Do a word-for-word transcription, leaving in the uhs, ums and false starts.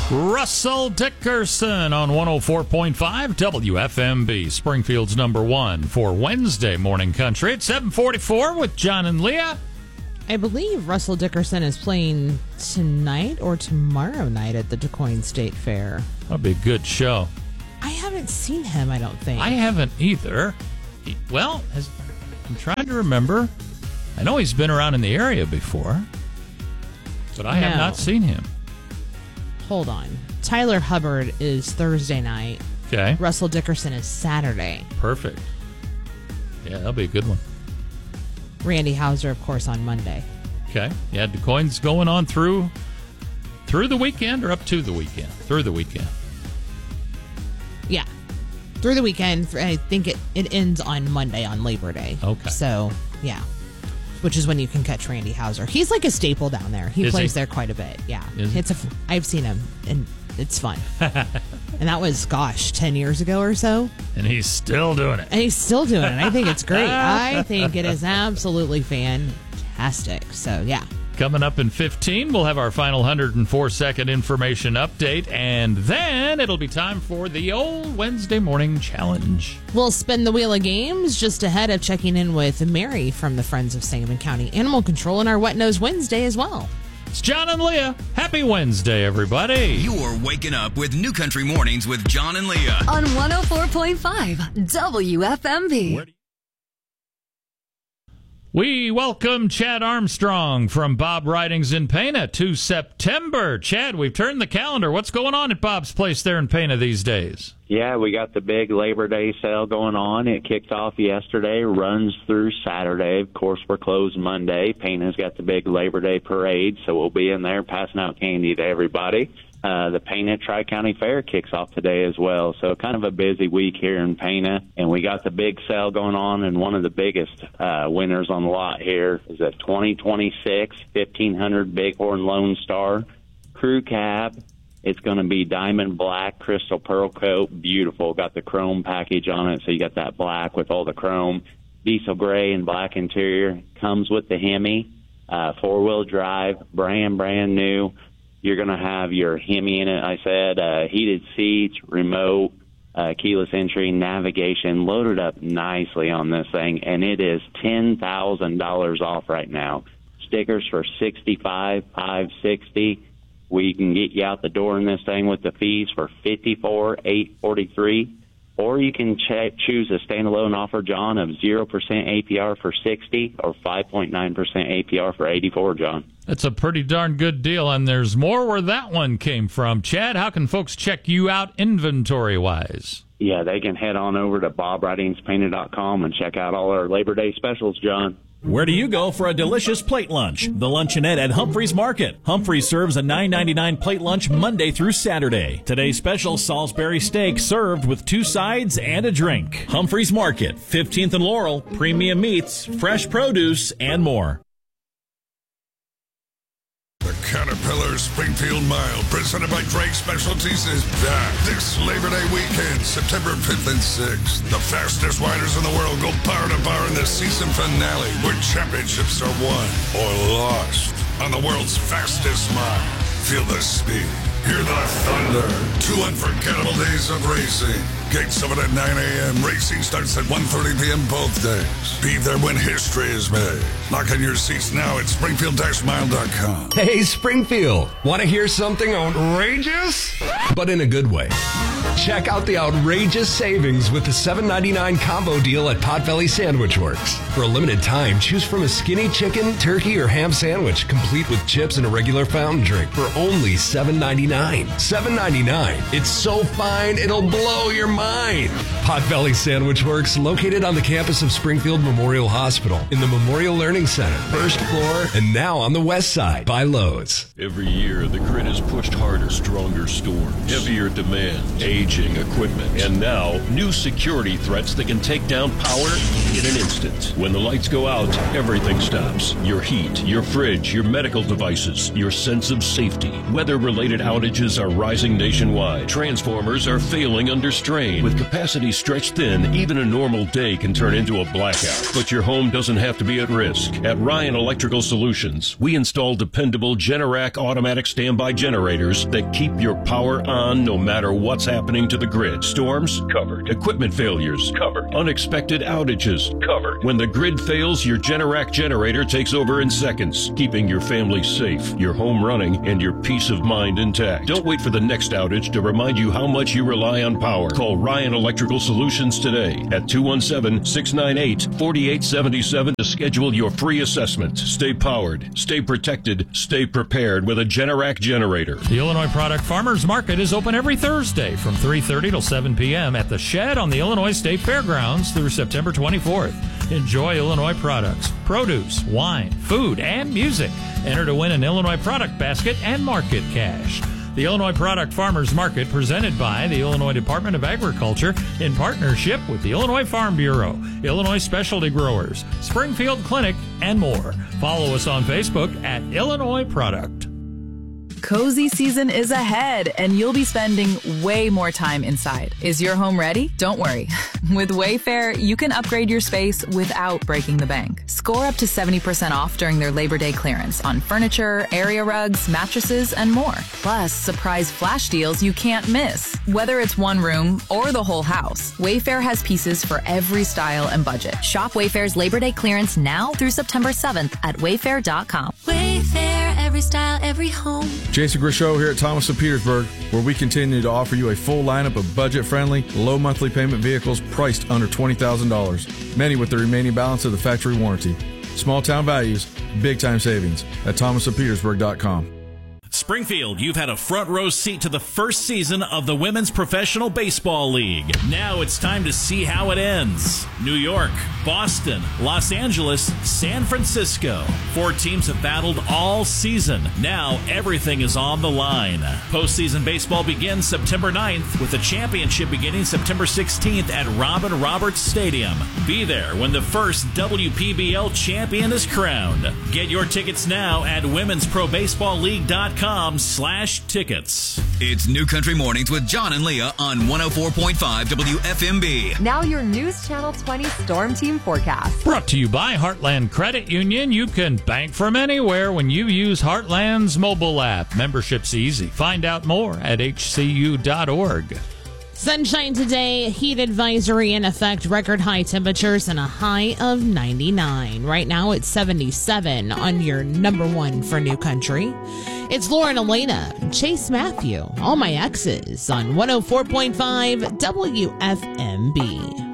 Russell Dickerson on one oh four point five W F M B, Springfield's number one for Wednesday morning country at seven forty-four with John and Leah. I believe Russell Dickerson is playing tonight or tomorrow night at the DuQuoin State Fair. That'll be a good show. I haven't seen him, I don't think. I haven't either. He, well, has, I'm trying to remember. I know he's been around in the area before, but I no. have not seen him. Hold on. Tyler Hubbard is Thursday night. Okay. Russell Dickerson is Saturday. Perfect. Yeah, that'll be a good one. Randy Houser, of course, on Monday. Okay. Yeah, DuQuoin's going on through through the weekend or up to the weekend? Through the weekend. Yeah. Through the weekend. I think it, it ends on Monday on Labor Day. Okay. So, yeah. Which is when you can catch Randy Houser. He's like a staple down there. He is plays he? there quite a bit. Yeah. Is it's a, I've seen him, and it's fun. And that was, gosh, ten years ago or so. And he's still doing it. And he's still doing it. I think it's great. I think it is absolutely fantastic. So, yeah. Coming up in fifteen, we'll have our final one hundred four second information update, and then it'll be time for the old Wednesday morning challenge. We'll spin the wheel of games just ahead of checking in with Mary from the Friends of Sangamon County Animal Control and our Wet Nose Wednesday as well. It's John and Leah. Happy Wednesday, everybody. You're waking up with New Country Mornings with John and Leah on one oh four point five W F M B. We welcome Chad Armstrong from Bob Ridings in Pana to September. Chad, we've turned the calendar. What's going on at Bob's place there in Pana these days? Yeah, we got the big Labor Day sale going on. It kicked off yesterday, runs through Saturday. Of course, we're closed Monday. Pana's got the big Labor Day parade, so we'll be in there passing out candy to everybody. Uh, the Pana Tri-County Fair kicks off today as well, so kind of a busy week here in Pana. And we got the big sale going on, and one of the biggest uh, winners on the lot here is a twenty twenty-six fifteen hundred Bighorn Lone Star Crew Cab. It's going to be diamond black, crystal pearl coat, beautiful. Got the chrome package on it, so you got that black with all the chrome. Diesel gray and black interior. Comes with the Hemi, uh, four-wheel drive, brand, brand new. You're going to have your Hemi in it, I said, uh, heated seats, remote, uh, keyless entry, navigation, loaded up nicely on this thing, and it is ten thousand dollars off right now. Stickers for sixty-five thousand five hundred sixty dollars. We can get you out the door in this thing with the fees for fifty-four thousand eight hundred forty-three dollars. Or you can ch- choose a standalone offer, John, of zero percent A P R for sixty dollars or five point nine percent A P R for eighty-four dollars, John. That's a pretty darn good deal, and there's more where that one came from. Chad, how can folks check you out inventory-wise? Yeah, they can head on over to bob ridings pana dot com and check out all our Labor Day specials, John. Where do you go for a delicious plate lunch? The Luncheonette at Humphreys Market. Humphreys serves a nine ninety-nine plate lunch Monday through Saturday. Today's special, Salisbury steak served with two sides and a drink. Humphreys Market, fifteenth and Laurel, premium meats, fresh produce, and more. The Caterpillar Springfield Mile, presented by Drake Specialties, is back this Labor Day weekend, September fifth and sixth. The fastest riders in the world go bar to bar in the season finale, where championships are won or lost on the world's fastest mile. Feel the speed, hear the thunder. Two unforgettable days of racing. Gates open at nine a.m. Racing starts at one thirty p.m. both days. Be there when history is made. Lock in your seats now at springfield dash mile dot com. Hey, Springfield. Want to hear something outrageous? But in a good way. Check out the outrageous savings with the seven ninety-nine combo deal at Potbelly Sandwich Works. For a limited time, choose from a skinny chicken, turkey, or ham sandwich, complete with chips and a regular fountain drink for only seven ninety-nine. seven ninety-nine. It's so fine, it'll blow your mind. Potbelly Sandwich Works, located on the campus of Springfield Memorial Hospital in the Memorial Learning Center, first floor, and now on the west side by Lowe's. Every year, the grid is pushed harder, stronger storms, heavier demand, age aging equipment. And now, new security threats that can take down power in an instant. When the lights go out, everything stops. Your heat, your fridge, your medical devices, your sense of safety. Weather-related outages are rising nationwide. Transformers are failing under strain. With capacity stretched thin, even a normal day can turn into a blackout. But your home doesn't have to be at risk. At Ryan Electrical Solutions, we install dependable Generac automatic standby generators that keep your power on no matter what's happening to the grid. Storms? Covered. Equipment failures? Covered. Unexpected outages? Covered. When the grid fails, your Generac generator takes over in seconds, keeping your family safe, your home running, and your peace of mind intact. Don't wait for the next outage to remind you how much you rely on power. Call Ryan Electrical Solutions today at two one seven, six nine eight, four eight seven seven to schedule your free assessment. Stay powered, stay protected, stay prepared with a Generac generator. The Illinois Product Farmers Market is open every Thursday from three thirty till seven p.m. at the Shed on the Illinois State Fairgrounds through September twenty-fourth. Enjoy Illinois products, produce, wine, food, and music. Enter to win an Illinois product basket and market cash. The Illinois Product Farmers Market, presented by the Illinois Department of Agriculture in partnership with the Illinois Farm Bureau, Illinois Specialty Growers, Springfield Clinic, and more. Follow us on Facebook at Illinois Product. Cozy season is ahead, and you'll be spending way more time inside. Is your home ready? Don't worry. With Wayfair, you can upgrade your space without breaking the bank. Score up to seventy percent off during their Labor Day clearance on furniture, area rugs, mattresses, and more. Plus, surprise flash deals you can't miss. Whether it's one room or the whole house, Wayfair has pieces for every style and budget. Shop Wayfair's Labor Day clearance now through September seventh at wayfair dot com. Wayfair, every style, every home. Jason Grisho here at Thomas of Petersburg, where we continue to offer you a full lineup of budget-friendly, low monthly payment vehicles priced under twenty thousand dollars, many with the remaining balance of the factory warranty. Small town values, big time savings at thomas of petersburg dot com. Springfield, you've had a front row seat to the first season of the Women's Professional Baseball League. Now it's time to see how it ends. New York, Boston, Los Angeles, San Francisco. Four teams have battled all season. Now everything is on the line. Postseason baseball begins September ninth with the championship beginning September sixteenth at Robin Roberts Stadium. Be there when the first W P B L champion is crowned. Get your tickets now at womens pro baseball league dot com slash tickets. It's New Country Mornings with John and Leah on one oh four point five W F M B. Now your News Channel twenty Storm Team forecast. Brought to you by Heartland Credit Union. You can bank from anywhere when you use Heartland's mobile app. Membership's easy. Find out more at h c u dot org. Sunshine today, heat advisory in effect, record high temperatures and a high of ninety-nine. Right now it's seventy-seven on your number one for New Country. It's Lauren Elena, Chase Matthew, All My Exes on one oh four point five W F M B.